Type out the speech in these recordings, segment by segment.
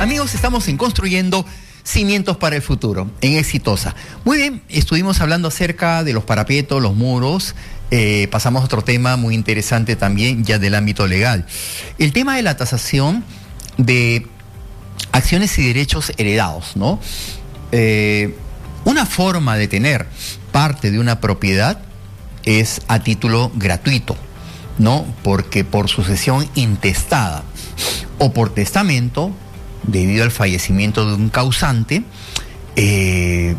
Amigos, estamos en Construyendo Cimientos para el Futuro, en Exitosa. Muy bien, estuvimos hablando acerca de los parapetos, los muros. Pasamos a otro tema muy interesante también, ya del ámbito legal. El tema de la tasación de acciones y derechos heredados, ¿no? Una forma de tener parte de una propiedad es a título gratuito, ¿no? Porque por sucesión intestada o por testamento, debido al fallecimiento de un causante, te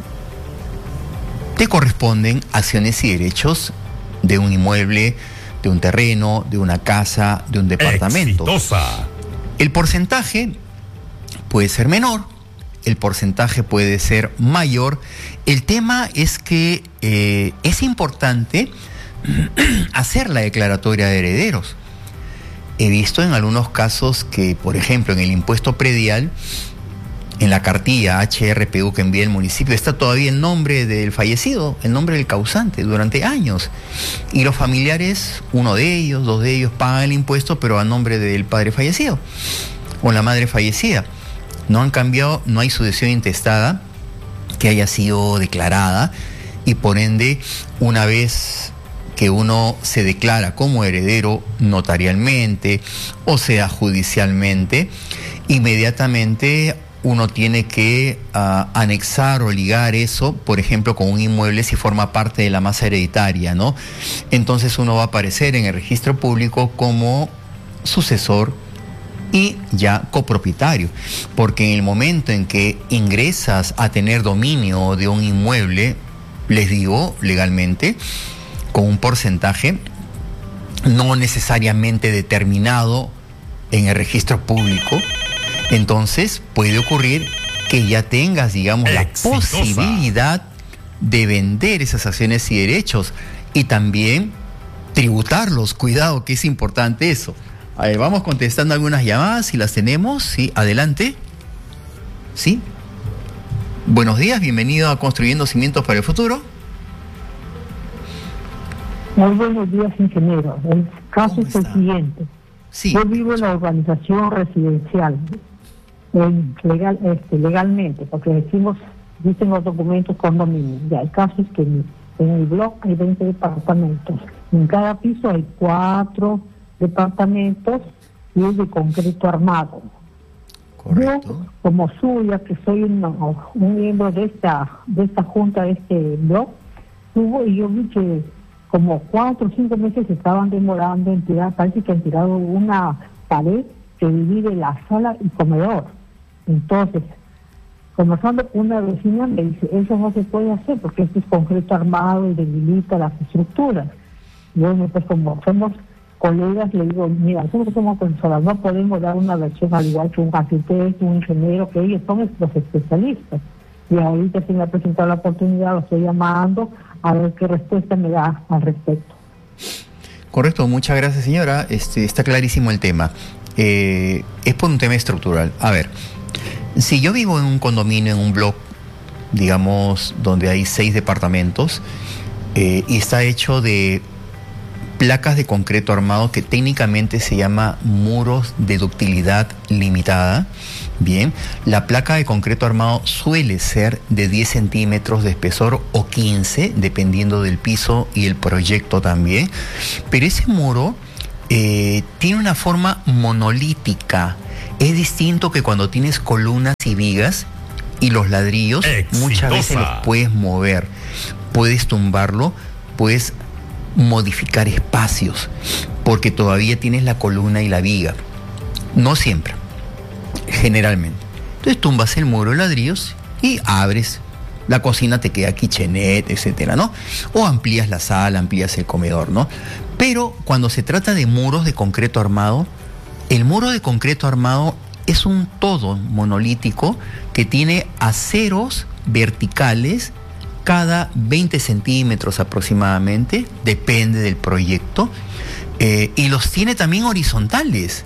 corresponden acciones y derechos de un inmueble, de un terreno, de una casa, de un departamento. Exitosa. El porcentaje puede ser menor, el porcentaje puede ser mayor. El tema es que es importante hacer la declaratoria de herederos. He visto en algunos casos que, por ejemplo, en el impuesto predial, en la cartilla HRPU que envía el municipio, está todavía el nombre del fallecido, el nombre del causante, durante años. Y los familiares, uno de ellos, dos de ellos, pagan el impuesto, pero a nombre del padre fallecido o la madre fallecida. No han cambiado, no hay sucesión intestada que haya sido declarada, y por ende, una vez que uno se declara como heredero notarialmente, o sea, judicialmente, inmediatamente uno tiene que anexar o ligar eso, por ejemplo, con un inmueble si forma parte de la masa hereditaria, ¿no? Entonces uno va a aparecer en el registro público como sucesor y ya copropietario, porque en el momento en que ingresas a tener dominio de un inmueble, les digo legalmente, con un porcentaje no necesariamente determinado en el registro público, entonces puede ocurrir que ya tengas, digamos, exitosa, la posibilidad de vender esas acciones y derechos y también tributarlos. Cuidado, que es importante eso. A ver, vamos contestando algunas llamadas, si las tenemos. Sí, adelante. Sí. Buenos días, bienvenido a Construyendo Cimientos para el Futuro. Muy buenos días, ingeniero. El caso es el siguiente. Sí. Yo vivo en la urbanización residencial, legalmente, porque dicen los documentos condominios. Ya, el caso es que en el bloque hay 20 departamentos. En cada piso hay 4 departamentos y es de concreto armado. Correcto. Yo, como suya, que soy un miembro de esta junta, de este blog, y yo vi que como 4 o 5 meses estaban demorando en tirar. Parece que han tirado una pared que divide la sala y comedor. Entonces, conversando con una vecina, me dice, eso no se puede hacer porque esto es concreto armado y debilita las estructuras. Y bueno, pues como somos colegas, le digo, mira, nosotros somos profesoras, no podemos dar una versión al igual que un arquitecto, un ingeniero, que ellos son los especialistas. Y ahorita se me ha presentado la oportunidad, lo estoy llamando a ver qué respuesta me da al respecto. Correcto, muchas gracias, señora. Está clarísimo el tema. Es por un tema estructural. A ver, si yo vivo en un condominio, en un bloque, digamos, donde hay 6 departamentos, y está hecho de placas de concreto armado que técnicamente se llama muros de ductilidad limitada. Bien, la placa de concreto armado suele ser de 10 centímetros de espesor o 15, dependiendo del piso y el proyecto también. Pero ese muro tiene una forma monolítica. Es distinto que cuando tienes columnas y vigas y los ladrillos. Exitosa. Muchas veces los puedes mover, puedes tumbarlo, puedes modificar espacios, porque todavía tienes la columna y la viga. No siempre, generalmente. Entonces tumbas el muro de ladrillos y abres. La cocina te queda kitchenette, etcétera, ¿no? O amplías la sala, amplías el comedor, ¿no? Pero cuando se trata de muros de concreto armado, el muro de concreto armado es un todo monolítico que tiene aceros verticales cada 20 centímetros aproximadamente, depende del proyecto, y los tiene también horizontales.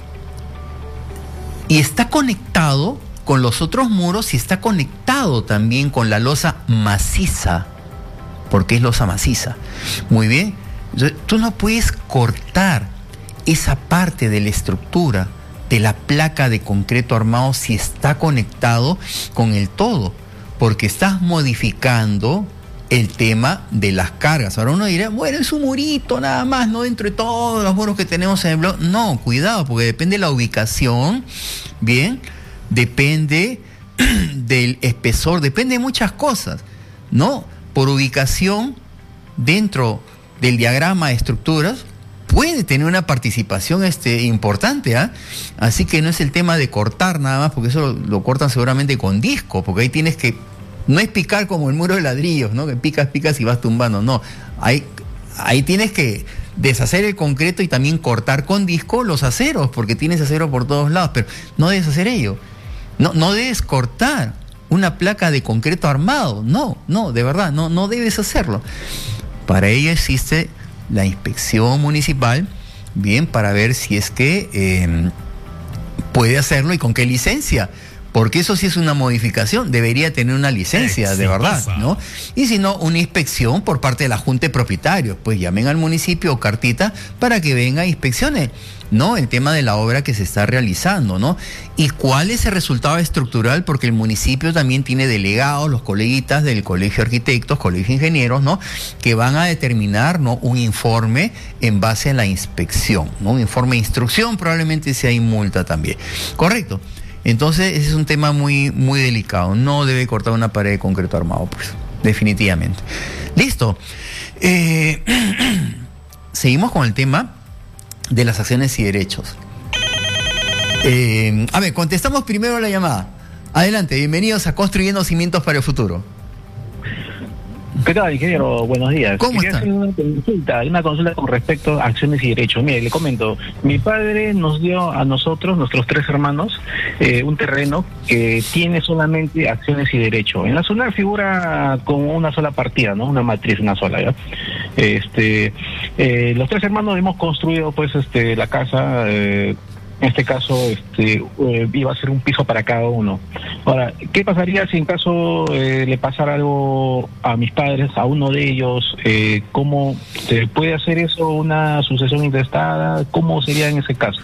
Y está conectado con los otros muros y está conectado también con la losa maciza, porque es losa maciza. Muy bien. Entonces, tú no puedes cortar esa parte de la estructura de la placa de concreto armado si está conectado con el todo, porque estás modificando el tema de las cargas. Ahora uno dirá, bueno, es un murito nada más, no dentro de todos los muros que tenemos en el blog. No, cuidado, porque depende de la ubicación, bien, depende del espesor, depende de muchas cosas, ¿no? Por ubicación, dentro del diagrama de estructuras, puede tener una participación importante, ¿ah? Así que no es el tema de cortar nada más, porque eso lo cortan seguramente con disco, porque ahí tienes que, no es picar como el muro de ladrillos, ¿no? Que picas y vas tumbando, no. Ahí tienes que deshacer el concreto y también cortar con disco los aceros, porque tienes acero por todos lados, pero no debes hacer ello. No debes cortar una placa de concreto armado, no, de verdad, no debes hacerlo. Para ello existe la inspección municipal, bien, para ver si es que puede hacerlo y con qué licencia, porque eso sí es una modificación, debería tener una licencia, de verdad, ¿no? Y si no, una inspección por parte de la Junta de Propietarios, pues llamen al municipio o cartita para que venga e inspeccione, ¿no? El tema de la obra que se está realizando, ¿no? Y cuál es el resultado estructural, porque el municipio también tiene delegados, los coleguitas del Colegio de Arquitectos, Colegio de Ingenieros, ¿no? Que van a determinar, ¿no? Un informe en base a la inspección, ¿no? Un informe de instrucción, probablemente si hay multa también. Correcto. Entonces, ese es un tema muy, muy delicado. No debe cortar una pared de concreto armado, pues, definitivamente. Listo. Seguimos con el tema de las acciones y derechos. A ver, contestamos primero la llamada. Adelante, bienvenidos a Construyendo Cimientos para el Futuro. ¿Qué tal, ingeniero? Buenos días. ¿Cómo está? Hacer una consulta con respecto a acciones y derechos. Mire, le comento, mi padre nos dio a nosotros, nuestros 3 hermanos, un terreno que tiene solamente acciones y derechos. En la zona figura como una sola partida, ¿no? Una matriz, una sola, ¿ya? Los 3 hermanos hemos construido, pues, la casa. En este caso, iba a ser un piso para cada uno. Ahora, ¿qué pasaría si en caso le pasara algo a mis padres, a uno de ellos? ¿Cómo se puede hacer eso, una sucesión intestada? ¿Cómo sería en ese caso?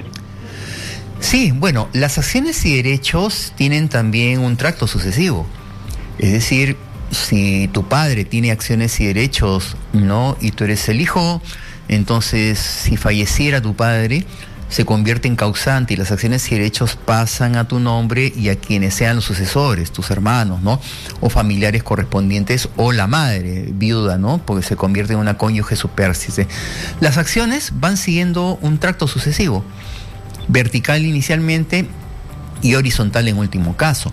Sí, bueno, las acciones y derechos tienen también un tracto sucesivo. Es decir, si tu padre tiene acciones y derechos, ¿no? Y tú eres el hijo, entonces si falleciera tu padre, se convierte en causante y las acciones y derechos pasan a tu nombre y a quienes sean los sucesores, tus hermanos, ¿no? O familiares correspondientes, o la madre, viuda, ¿no? Porque se convierte en una cónyuge supérstite. Las acciones van siguiendo un tracto sucesivo, vertical inicialmente y horizontal en último caso.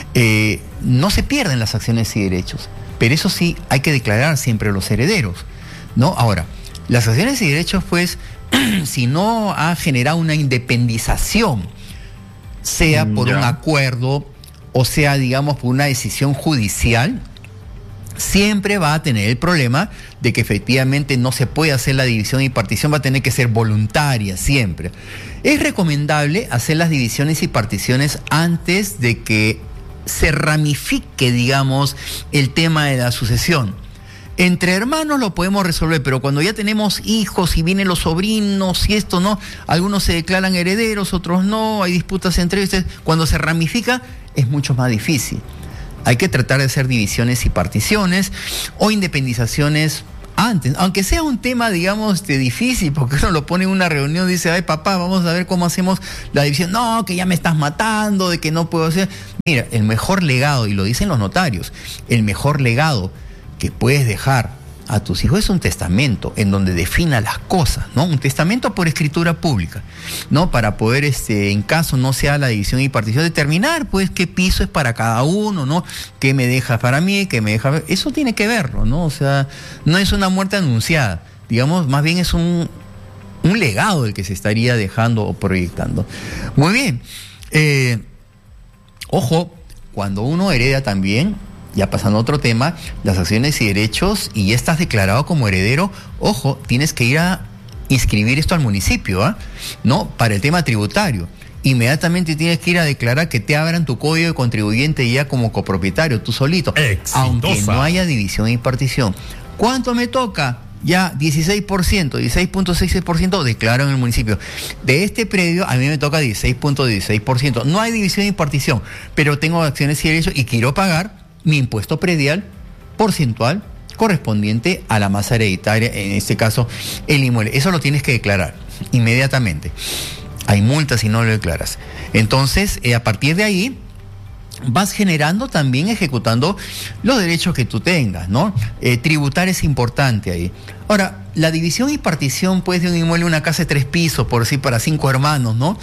No se pierden las acciones y derechos, pero eso sí, hay que declarar siempre a los herederos, ¿no? Ahora, las acciones y derechos, pues, si no ha generado una independización, sea por un acuerdo o sea, digamos, por una decisión judicial, siempre va a tener el problema de que efectivamente no se puede hacer la división y partición, va a tener que ser voluntaria siempre. Es recomendable hacer las divisiones y particiones antes de que se ramifique, digamos, el tema de la sucesión. Entre hermanos lo podemos resolver, pero cuando ya tenemos hijos y vienen los sobrinos y esto, ¿no? Algunos se declaran herederos, otros no, hay disputas entre ellos. Cuando se ramifica es mucho más difícil. Hay que tratar de hacer divisiones y particiones o independizaciones antes, aunque sea un tema, digamos, difícil, porque uno lo pone en una reunión y dice, ay papá, vamos a ver cómo hacemos la división. No, que ya me estás matando, de que no puedo hacer. Mira, el mejor legado, y lo dicen los notarios, el mejor legado que puedes dejar a tus hijos es un testamento en donde defina las cosas, ¿no? Un testamento por escritura pública, ¿no? Para poder, en caso no sea la división y partición, determinar, pues, qué piso es para cada uno, ¿no? Qué me deja para mí, qué me deja... Eso tiene que verlo, ¿no? O sea, no es una muerte anunciada, digamos, más bien es un legado el que se estaría dejando o proyectando. Muy bien. Ojo, cuando uno hereda también, ya pasando a otro tema, las acciones y derechos, y ya estás declarado como heredero, ojo, tienes que ir a inscribir esto al municipio, ¿no? Para el tema tributario. Inmediatamente tienes que ir a declarar que te abran tu código de contribuyente ya como copropietario, tú solito. Exitosa. Aunque no haya división y partición. ¿Cuánto me toca? ya 16.6% declaro en el municipio. De este predio a mí me toca 16.16%. No hay división y partición, pero tengo acciones y derechos y quiero pagar mi impuesto predial porcentual correspondiente a la masa hereditaria, en este caso el inmueble. Eso lo tienes que declarar inmediatamente. Hay multas si no lo declaras. Entonces, a partir de ahí, vas generando también, ejecutando los derechos que tú tengas, ¿no? Tributar es importante ahí. Ahora, la división y partición, pues, de un inmueble, una casa de 3 pisos, por decir, para 5 hermanos, ¿no?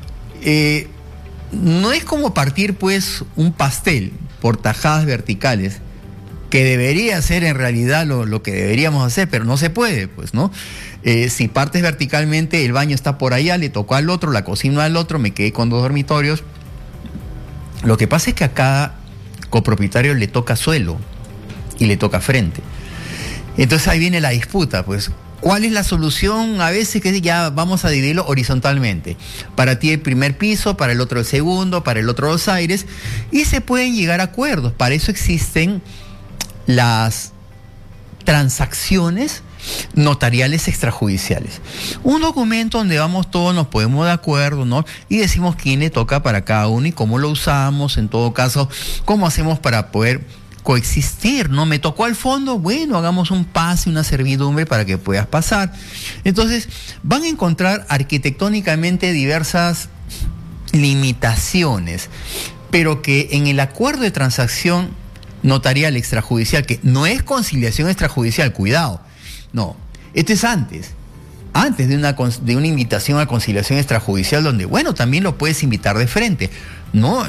No es como partir, pues, un pastel por tajadas verticales, que debería ser en realidad lo que deberíamos hacer, pero no se puede, pues, ¿no? Si partes verticalmente, el baño está por allá, le tocó al otro, la cocina al otro, me quedé con 2 dormitorios. Lo que pasa es que a cada copropietario le toca suelo y le toca frente. Entonces ahí viene la disputa, pues. ¿Cuál es la solución? A veces que ya vamos a dividirlo horizontalmente. Para ti el primer piso, para el otro el segundo, para el otro los aires. Y se pueden llegar a acuerdos. Para eso existen las transacciones notariales extrajudiciales. Un documento donde vamos todos, nos ponemos de acuerdo, ¿no? Y decimos quién le toca para cada uno y cómo lo usamos, en todo caso, cómo hacemos para poder coexistir, ¿no? Me tocó al fondo, bueno, hagamos un pase, una servidumbre para que puedas pasar. Entonces, van a encontrar arquitectónicamente diversas limitaciones, pero que en el acuerdo de transacción notarial extrajudicial, que no es conciliación extrajudicial, cuidado, no, esto es antes de una invitación a conciliación extrajudicial, donde, bueno, también lo puedes invitar de frente, ¿no?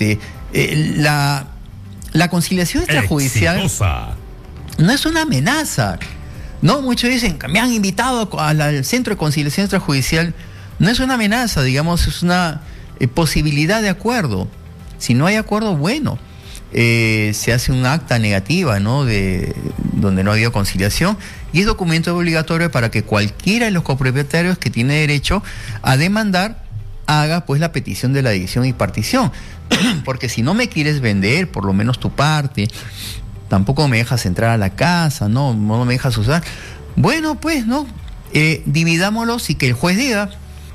La conciliación extrajudicial no es una amenaza, ¿no? Muchos dicen, me han invitado al centro de conciliación extrajudicial. No es una amenaza, digamos, es una posibilidad de acuerdo. Si no hay acuerdo, bueno, se hace un acta negativa, ¿no? Donde no ha habido conciliación, y es documento obligatorio para que cualquiera de los copropietarios que tiene derecho a demandar haga, pues, la petición de la división y partición. Porque si no me quieres vender, por lo menos tu parte, tampoco me dejas entrar a la casa, no me dejas usar, bueno, pues, ¿no? Dividámoslos y que el juez diga.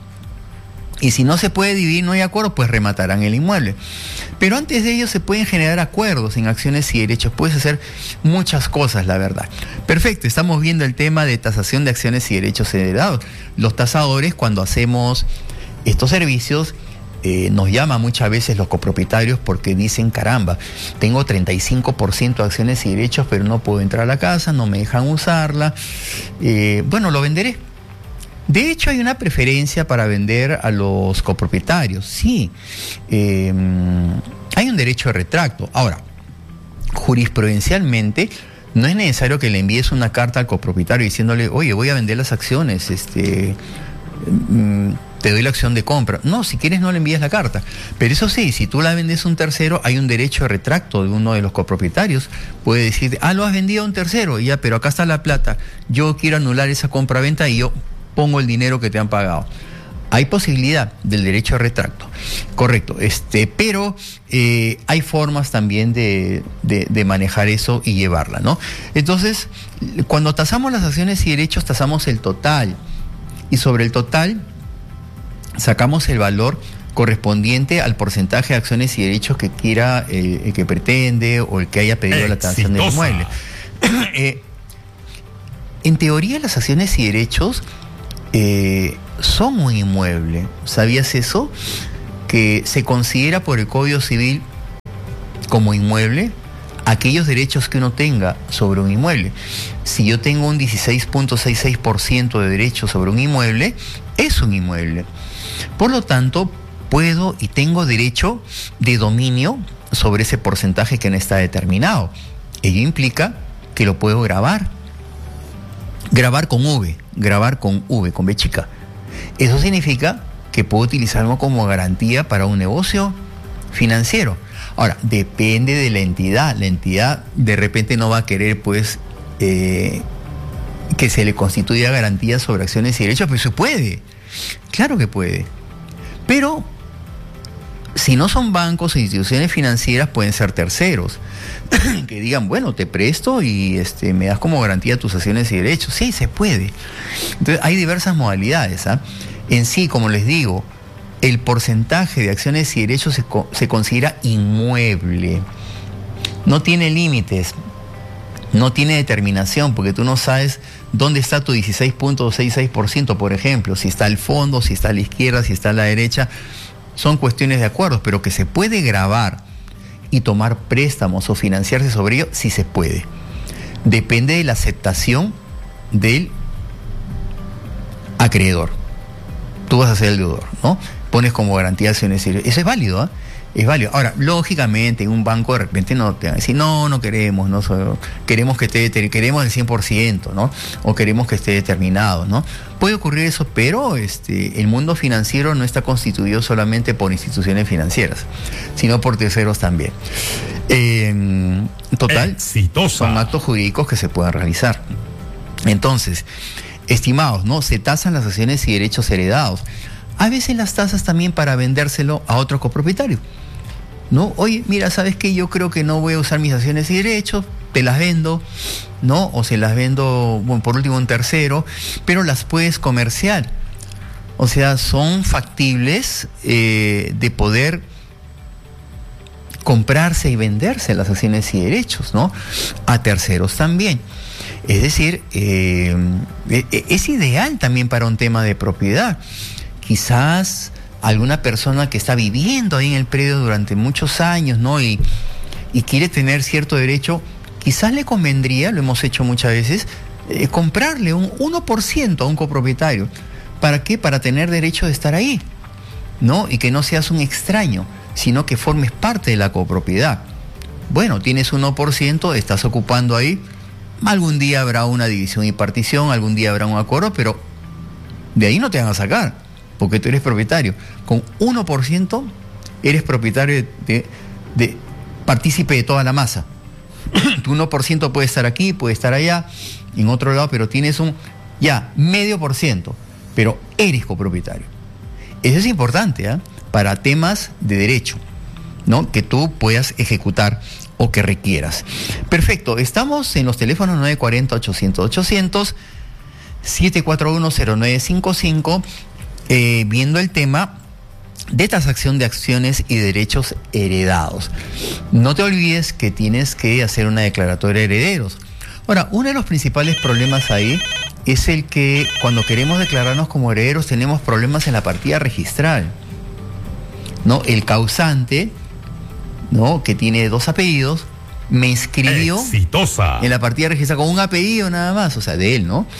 Y si no se puede dividir, no hay acuerdo, pues rematarán el inmueble. Pero antes de ello se pueden generar acuerdos en acciones y derechos. Puedes hacer muchas cosas, la verdad. Perfecto, estamos viendo el tema de tasación de acciones y derechos heredados. Los tasadores, cuando hacemos estos servicios, nos llaman muchas veces los copropietarios porque dicen, caramba, tengo 35% de acciones y derechos, pero no puedo entrar a la casa, no me dejan usarla. Bueno, lo venderé. De hecho, hay una preferencia para vender a los copropietarios, sí. Hay un derecho de retracto. Ahora, jurisprudencialmente, no es necesario que le envíes una carta al copropietario diciéndole, oye, voy a vender las acciones, te doy la acción de compra. No, si quieres no le envías la carta. Pero eso sí, si tú la vendes a un tercero, hay un derecho de retracto de uno de los copropietarios. Puede decir, lo has vendido a un tercero, ya, pero acá está la plata. Yo quiero anular esa compra-venta y yo pongo el dinero que te han pagado. Hay posibilidad del derecho de retracto. Correcto. Pero hay formas también de manejar eso y llevarla, ¿no? Entonces, cuando tasamos las acciones y derechos, tasamos el total. Y sobre el total sacamos el valor correspondiente al porcentaje de acciones y derechos que quiera el que pretende o el que haya pedido la tasación del inmueble. En teoría, las acciones y derechos son un inmueble. ¿Sabías eso? Que se considera por el Código Civil como inmueble aquellos derechos que uno tenga sobre un inmueble. Si yo tengo un 16.66% de derechos sobre un inmueble, es un inmueble. Por lo tanto, puedo y tengo derecho de dominio sobre ese porcentaje que no está determinado. Ello implica que lo puedo grabar. Grabar con V, con B chica. Eso significa que puedo utilizarlo como garantía para un negocio financiero. Ahora, depende de la entidad. La entidad de repente no va a querer, pues, que se le constituya garantía sobre acciones y derechos, pero se puede. Claro que puede. Pero Si no son bancos o instituciones financieras, pueden ser terceros que digan, bueno, te presto y me das como garantía tus acciones y derechos. Sí, se puede. Entonces hay diversas modalidades, ¿ah? En sí, como les digo, el porcentaje de acciones y derechos se considera inmueble. No tiene límites, no tiene determinación, porque tú no sabes dónde está tu 16.66%, por ejemplo, si está al fondo, si está a la izquierda, si está a la derecha. Son cuestiones de acuerdos, pero que se puede gravar y tomar préstamos o financiarse sobre ello, sí se puede. Depende de la aceptación del acreedor. Tú vas a ser el deudor, ¿no? Pones como garantía acciones. Eso es válido, ¿eh? Es válido. Ahora, lógicamente, en un banco de repente no te van a decir, no queremos, queremos que queremos el 100%, ¿no? O queremos que esté determinado, ¿no? Puede ocurrir eso, pero el mundo financiero no está constituido solamente por instituciones financieras, sino por terceros también. Total, exitosa. Son actos jurídicos que se pueden realizar. Entonces, estimados, ¿no? Se tasan las acciones y derechos heredados. A veces las tasas también para vendérselo a otro copropietario, ¿no? Oye, mira, ¿sabes qué? Yo creo que no voy a usar mis acciones y derechos, te las vendo, ¿no? O se las vendo, bueno, por último, a un tercero, pero las puedes comerciar. O sea, son factibles de poder comprarse y venderse las acciones y derechos, ¿no? A terceros también. Es decir, es ideal también para un tema de propiedad. Quizás alguna persona que está viviendo ahí en el predio durante muchos años, ¿no? Y quiere tener cierto derecho, quizás le convendría, lo hemos hecho muchas veces, comprarle un 1% a un copropietario. ¿Para qué? Para tener derecho de estar ahí, ¿no? Y que no seas un extraño, sino que formes parte de la copropiedad. Bueno, tienes 1%, estás ocupando ahí, algún día habrá una división y partición, algún día habrá un acuerdo, pero de ahí no te van a sacar, porque tú eres propietario. Con 1% eres propietario de partícipe de toda la masa. Tu 1% puede estar aquí, puede estar allá, en otro lado, pero tienes un 0.5%, pero eres copropietario. Eso es importante, ¿eh? Para temas de derecho, ¿no? Que tú puedas ejecutar o que requieras. Perfecto, estamos en los teléfonos 940-800-800, 741-0955, viendo el tema de tasación de acciones y derechos heredados. No te olvides que tienes que hacer una declaratoria de herederos. Ahora, uno de los principales problemas ahí es el que cuando queremos declararnos como herederos tenemos problemas en la partida registral, ¿no? El causante, ¿no? Que tiene 2 apellidos, me inscribió exitosa en la partida registral con un apellido nada más, o sea, de él, ¿no?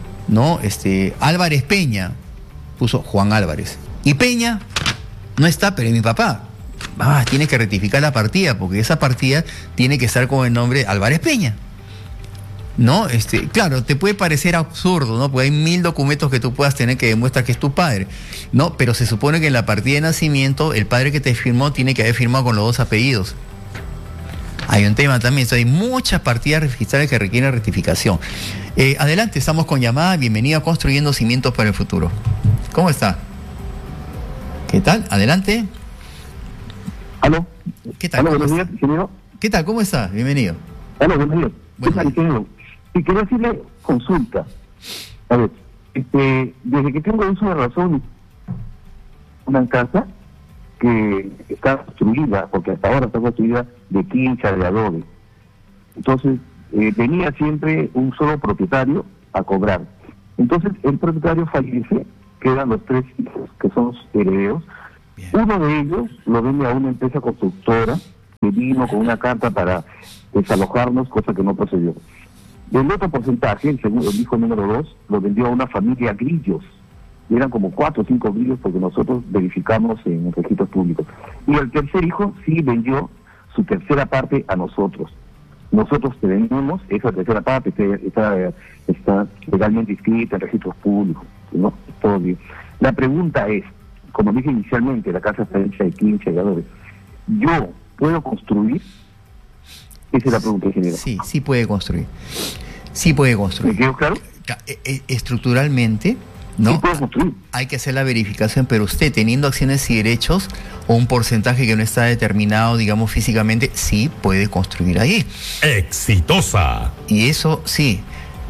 Álvarez Peña, puso Juan Álvarez. Y Peña no está, pero es mi papá. Tiene que rectificar la partida, porque esa partida tiene que estar con el nombre Álvarez Peña, ¿no? Claro, te puede parecer absurdo, ¿no? Porque hay 1000 documentos que tú puedas tener que demuestran que es tu padre, ¿no? Pero se supone que en la partida de nacimiento, el padre que te firmó tiene que haber firmado con los 2 apellidos. Hay un tema también, hay muchas partidas registrales que requieren rectificación. Adelante, estamos con llamada. Bienvenido a Construyendo Cimientos para el Futuro. ¿Cómo está? ¿Qué tal? Adelante. ¿Aló? ¿Qué tal? ¿Aló? Buenos días, ingeniero. ¿Qué tal? ¿Cómo está? Bienvenido. ¿Aló? Buenos días. ¿Qué tal, ingeniero? Y quería decirle consulta. A ver, desde que tengo uso de razón, una casa que está construida, porque hasta ahora está construida de quincha, de adobe. Entonces, venía siempre un solo propietario a cobrar. Entonces, el propietario fallece, quedan los 3 hijos, que son herederos. Bien. Uno de ellos lo vende a una empresa constructora, que vino con una carta para desalojarnos, cosa que no procedió. El otro porcentaje, el hijo número 2, lo vendió a una familia grillos. Eran como 4 o 5 grillos, porque nosotros verificamos en los registros públicos. Y el tercer hijo sí vendió su tercera parte a nosotros. Nosotros tenemos esa tercera parte, está legalmente inscrita en registros públicos, ¿no? Todo bien. La pregunta es, como dije inicialmente, la casa está hecha de quincha y adobe. ¿Yo puedo construir? Esa es la pregunta, ingeniero. Sí puede construir. Sí puede construir. ¿Me quedó claro? Estructuralmente, ¿no? Sí puedo construir. Hay que hacer la verificación, pero usted teniendo acciones y derechos o un porcentaje que no está determinado, digamos, físicamente, sí puede construir ahí. Exitosa. Y eso sí,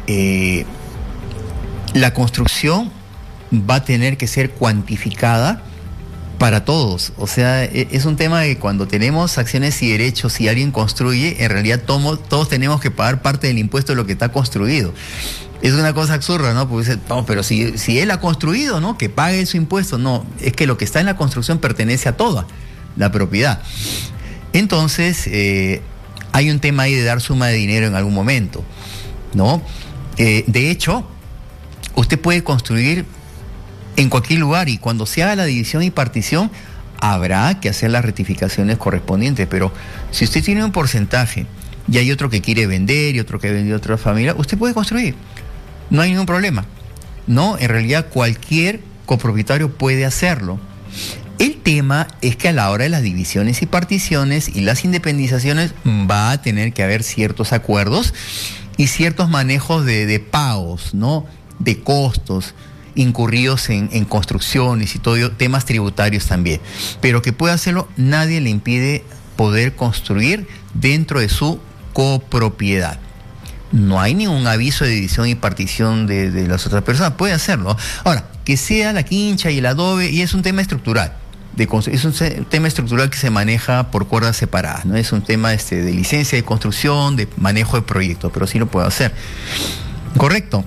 la construcción va a tener que ser cuantificada para todos. O sea, es un tema de que cuando tenemos acciones y derechos y alguien construye, en realidad todos tenemos que pagar parte del impuesto de lo que está construido. Es una cosa absurda, ¿no? Porque no, pero si él ha construido, ¿no? Que pague su impuesto. No, es que lo que está en la construcción pertenece a toda la propiedad. Entonces, hay un tema ahí de dar suma de dinero en algún momento, ¿no? De hecho, usted puede construir en cualquier lugar y cuando se haga la división y partición habrá que hacer las rectificaciones correspondientes, pero si usted tiene un porcentaje y hay otro que quiere vender y otro que vendió a otra familia, usted puede construir, no hay ningún problema, ¿no? En realidad cualquier copropietario puede hacerlo. El tema es que a la hora de las divisiones y particiones y las independizaciones va a tener que haber ciertos acuerdos y ciertos manejos de pagos, ¿no? De costos incurridos en construcciones y todo, temas tributarios también. Pero que pueda hacerlo, nadie le impide poder construir dentro de su copropiedad. No hay ningún aviso de división y partición de las otras personas, puede hacerlo. Ahora, que sea la quincha y el adobe, y es un tema estructural. Es un tema estructural que se maneja por cuerdas separadas, ¿no? Es un tema de licencia de construcción, de manejo de proyectos, pero sí lo puedo hacer. ¿Correcto?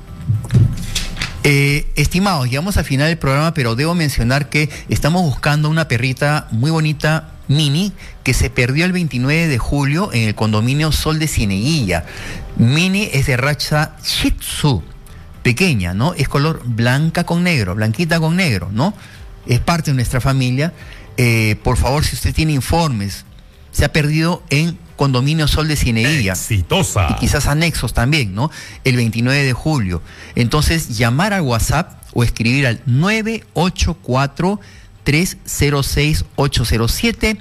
Estimados, llegamos al final del programa, pero debo mencionar que estamos buscando una perrita muy bonita, Mini, que se perdió el 29 de julio en el condominio Sol de Cieneguilla. Mini es de raza Shih Tzu, pequeña, ¿no? Es color blanquita con negro, ¿no? Es parte de nuestra familia. Por favor, si usted tiene informes, se ha perdido en condominio Sol de Cieneguilla. Exitosa. Y quizás anexos también, ¿no? El 29 de julio. Entonces, llamar al WhatsApp o escribir al 984-306-807,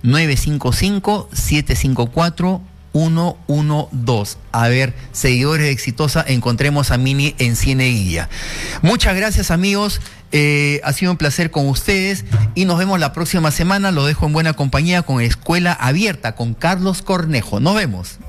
955-754-112. A ver, seguidores de Exitosa, encontremos a Mini en Cieneguilla. Muchas gracias, amigos. Ha sido un placer con ustedes y nos vemos la próxima semana. Lo dejo en buena compañía con Escuela Abierta con Carlos Cornejo. Nos vemos.